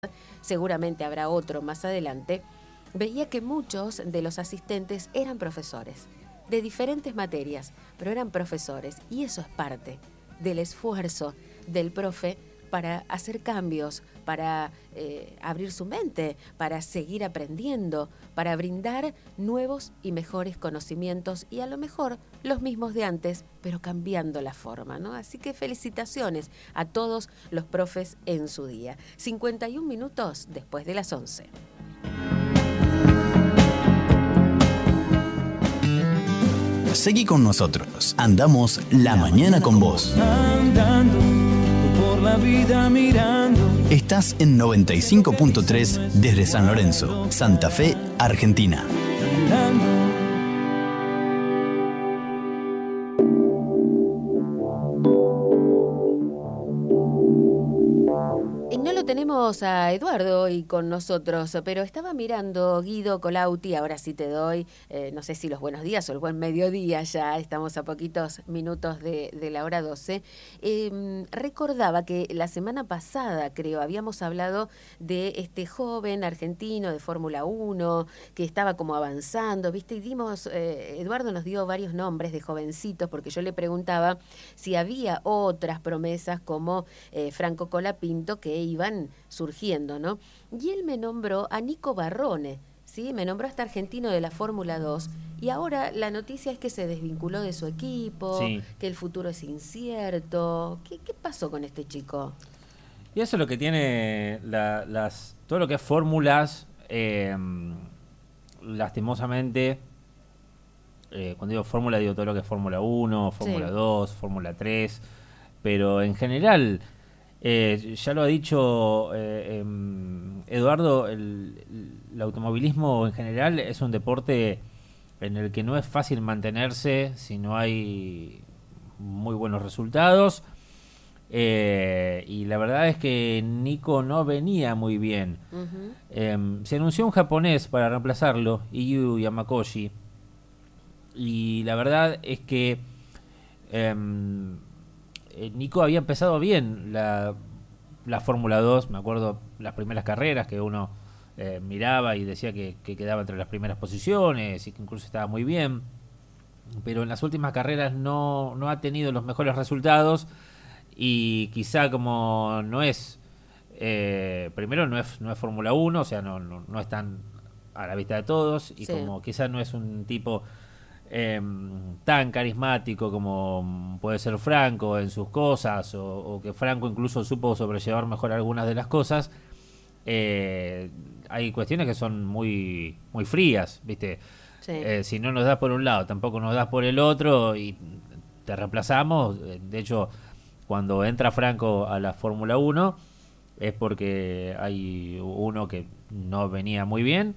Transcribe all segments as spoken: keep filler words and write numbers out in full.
seguramente habrá otro más adelante, veía que muchos de los asistentes eran profesores, de diferentes materias, pero eran profesores, y eso es parte del esfuerzo del profe para hacer cambios, para eh, abrir su mente, para seguir aprendiendo, para brindar nuevos y mejores conocimientos y a lo mejor los mismos de antes, pero cambiando la forma, ¿no? Así que felicitaciones a todos los profes en su día. cincuenta y un minutos después de las once. Seguí con nosotros. Andamos la mañana con vos. Andando por la vida mirando. Estás en noventa y cinco punto tres desde San Lorenzo, Santa Fe, Argentina. Andando. Y no lo tenemos a Eduardo hoy con nosotros, pero estaba mirando Guido Colauti, ahora sí te doy, eh, no sé si los buenos días o el buen mediodía ya, estamos a poquitos minutos de, de la hora doce. Eh, recordaba que la semana pasada, creo, habíamos hablado de este joven argentino de Fórmula uno que estaba como avanzando, ¿viste? Y dimos, eh, Eduardo nos dio varios nombres de jovencitos, porque yo le preguntaba si había otras promesas como eh, Franco Colapinto que iban surgiendo, ¿no? Y él me nombró a Nico Barrone, ¿sí? Me nombró a este argentino de la Fórmula dos, y ahora la noticia es que se desvinculó de su equipo, Sí. que el futuro es incierto. ¿Qué, qué pasó con este chico? Y eso es lo que tiene la, las todo lo que es fórmulas, eh, lastimosamente, eh, cuando digo fórmula digo todo lo que es Fórmula uno, Fórmula Sí. dos, Fórmula tres, pero en general, eh, ya lo ha dicho eh, em, Eduardo, el, el automovilismo en general es un deporte en el que no es fácil mantenerse si no hay muy buenos resultados. Eh, y la verdad es que Nico no venía muy bien. Uh-huh. Eh, se anunció un japonés para reemplazarlo, Yu Yamakoshi. Y la verdad es que eh, Nico había empezado bien la, la Fórmula dos. Me acuerdo las primeras carreras que uno eh, miraba y decía que, que quedaba entre las primeras posiciones y que incluso estaba muy bien. Pero en las últimas carreras no, no ha tenido los mejores resultados. Y quizá como no es eh, primero no es no es Fórmula uno, o sea, no, no, no es tan a la vista de todos, y Sí. como quizá no es un tipo eh, tan carismático como puede ser Franco en sus cosas, o, o que Franco incluso supo sobrellevar mejor algunas de las cosas, eh, hay cuestiones que son muy muy frías, ¿viste? Sí. Eh, si no nos das por un lado, tampoco nos das por el otro y te reemplazamos. De hecho, cuando entra Franco a la Fórmula uno es porque hay uno que no venía muy bien,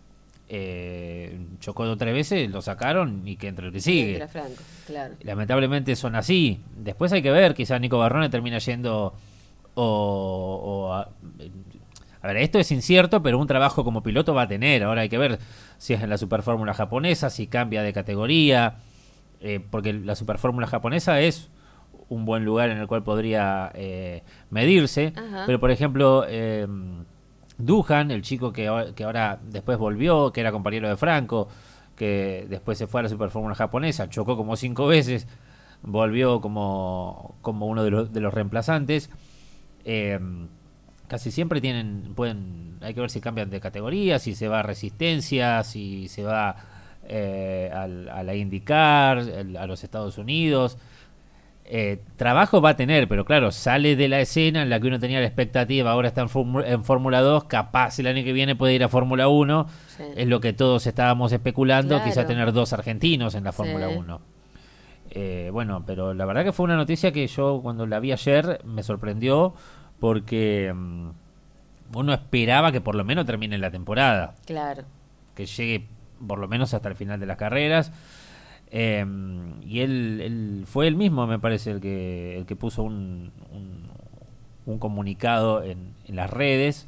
eh, chocó dos o tres veces, lo sacaron y que entre el que sigue. Entra Franco, claro. Lamentablemente son así. Después hay que ver, quizás Nico Barrone termina yendo o, o a, a ver, esto es incierto, pero un trabajo como piloto va a tener. Ahora hay que ver si es en la Superfórmula japonesa, si cambia de categoría, eh, porque la Superfórmula japonesa es un buen lugar en el cual podría eh, medirse. Ajá. Pero por ejemplo, eh, Duhan, el chico que, que ahora después volvió, que era compañero de Franco, que después se fue a la Superfórmula japonesa, chocó como cinco veces, volvió como, como uno de los, de los reemplazantes. Eh, casi siempre tienen, pueden, hay que ver si cambian de categoría, si se va a Resistencia, si se va eh, al, a la IndyCar, el, a los Estados Unidos. Eh, trabajo va a tener, pero claro, sale de la escena en la que uno tenía la expectativa, ahora está en, Fórmula, en Fórmula dos, capaz el año que viene puede ir a Fórmula uno, Sí. es lo que todos estábamos especulando, Claro. quizá tener dos argentinos en la Fórmula Sí. uno. Eh, bueno, pero la verdad que fue una noticia que yo cuando la vi ayer me sorprendió, porque um, uno esperaba que por lo menos termine la temporada, Claro. que llegue por lo menos hasta el final de las carreras. Eh, y él, él fue él mismo, me parece, el que el que puso un, un, un comunicado en, en las redes.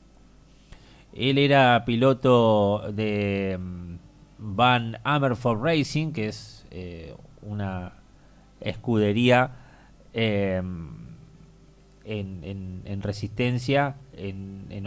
Él era piloto de um, Van Amerfoort Racing, que es eh, una escudería eh, en, en, en resistencia en, en